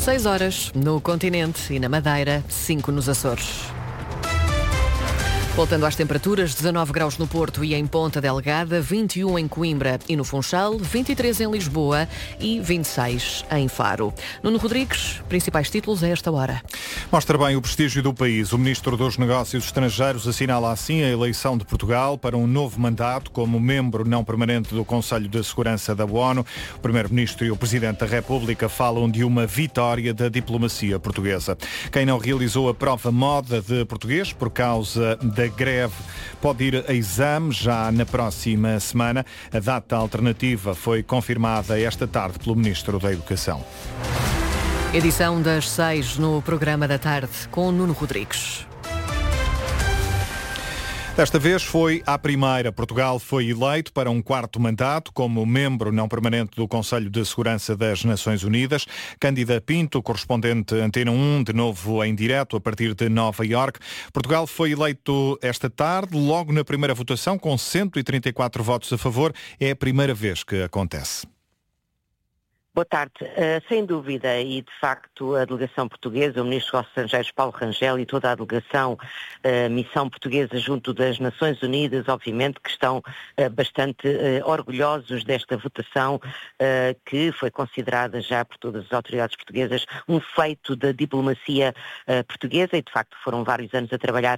6 horas no continente e na Madeira, 5 nos Açores. Voltando às temperaturas, 19 graus no Porto e em Ponta Delgada, 21 em Coimbra e no Funchal, 23 em Lisboa e 26 em Faro. Nuno Rodrigues, principais títulos a esta hora. Mostra bem o prestígio do país. O Ministro dos Negócios Estrangeiros assinala assim a eleição de Portugal para um novo mandato como membro não permanente do Conselho de Segurança da ONU. O Primeiro-Ministro e o Presidente da República falam de uma vitória da diplomacia portuguesa. Quem não realizou a prova moda de português por causa da greve pode ir a exame já na próxima semana. A data alternativa foi confirmada esta tarde pelo Ministro da Educação. Edição das 6 no programa da tarde com Nuno Rodrigues. Desta vez foi à primeira. Portugal foi eleito para um quarto mandato como membro não permanente do Conselho de Segurança das Nações Unidas. Cândida Pinto, correspondente Antena 1, de novo em direto a partir de Nova Iorque. Portugal foi eleito esta tarde, logo na primeira votação, com 134 votos a favor. É a primeira vez que acontece. Boa tarde. Sem dúvida, e de facto a delegação portuguesa, o Ministro dos Negócios Estrangeiros Paulo Rangel e toda a delegação, missão portuguesa junto das Nações Unidas, obviamente que estão bastante orgulhosos desta votação que foi considerada já por todas as autoridades portuguesas um feito da diplomacia portuguesa e de facto foram vários anos a trabalhar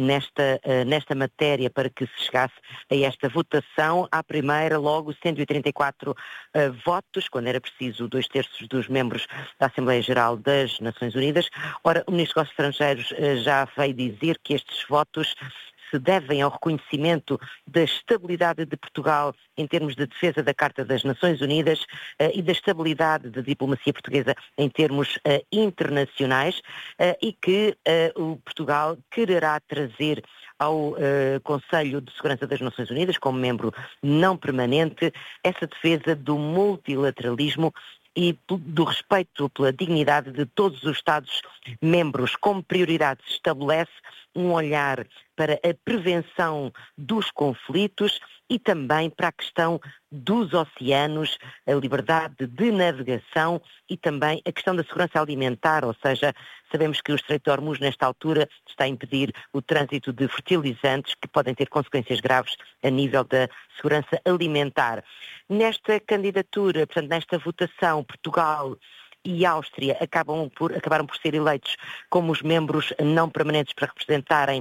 nesta matéria para que se chegasse a esta votação. À primeira, logo 134 votos, quando era preciso 2/3 dos membros da Assembleia Geral das Nações Unidas. Ora, o Ministro dos Negócios Estrangeiros já veio dizer que estes votos se devem ao reconhecimento da estabilidade de Portugal em termos de defesa da Carta das Nações Unidas e da estabilidade da diplomacia portuguesa em termos internacionais e que o Portugal quererá trazer ao Conselho de Segurança das Nações Unidas, como membro não permanente, essa defesa do multilateralismo e do respeito pela dignidade de todos os Estados-membros. Como prioridade se estabelece um olhar para a prevenção dos conflitos e também para a questão dos oceanos, a liberdade de navegação e também a questão da segurança alimentar, ou seja, sabemos que o Estreito de Hormuz nesta altura está a impedir o trânsito de fertilizantes que podem ter consequências graves a nível da segurança alimentar. Nesta candidatura, portanto, nesta votação, Portugal e Áustria acabaram por ser eleitos como os membros não permanentes para representarem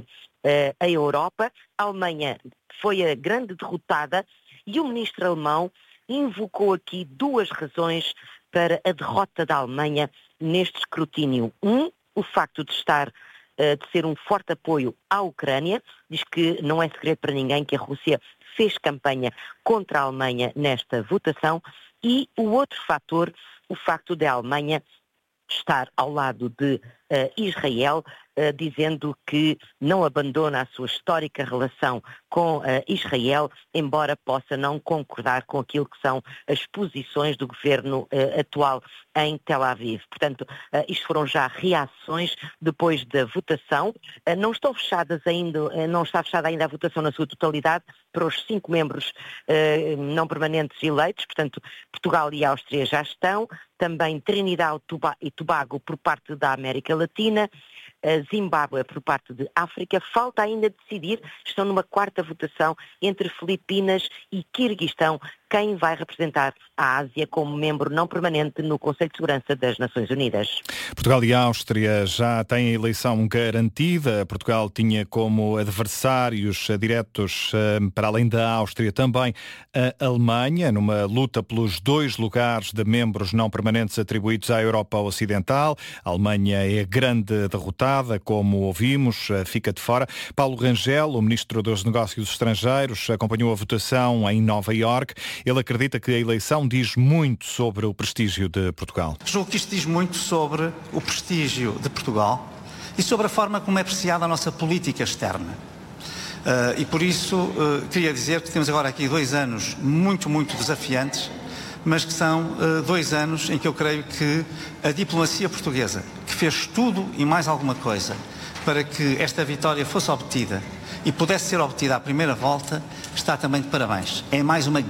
a Europa. A Alemanha foi a grande derrotada e o ministro alemão invocou aqui duas razões para a derrota da Alemanha neste escrutínio. O facto de ser um forte apoio à Ucrânia, diz que não é segredo para ninguém que a Rússia fez campanha contra a Alemanha nesta votação, e o outro fator, o facto de a Alemanha estar ao lado de Israel, dizendo que não abandona a sua histórica relação com Israel, embora possa não concordar com aquilo que são as posições do governo atual em Tel Aviv. Portanto, isto foram já reações depois da votação. Não está fechada ainda a votação na sua totalidade para os 5 membros não permanentes eleitos. Portanto, Portugal e Áustria já estão, também Trinidad e Tobago por parte da América Latina, Zimbábue por parte de África. Falta ainda decidir, estão numa quarta votação entre Filipinas e Quirguistão, quem vai representar a Ásia como membro não permanente no Conselho de Segurança das Nações Unidas. Portugal e Áustria já têm a eleição garantida. Portugal tinha como adversários diretos, para além da Áustria, também a Alemanha, numa luta pelos 2 lugares de membros não permanentes atribuídos à Europa Ocidental. A Alemanha é a grande derrotada, como ouvimos, fica de fora. Paulo Rangel, o Ministro dos Negócios Estrangeiros, acompanhou a votação em Nova Iorque. Ele acredita que a eleição diz muito sobre o prestígio de Portugal. Julgo que isto diz muito sobre o prestígio de Portugal e sobre a forma como é apreciada a nossa política externa. E por isso queria dizer que temos agora aqui 2 anos muito, muito desafiantes, mas que são 2 anos em que eu creio que a diplomacia portuguesa, que fez tudo e mais alguma coisa para que esta vitória fosse obtida e pudesse ser obtida à primeira volta, está também de parabéns. É mais uma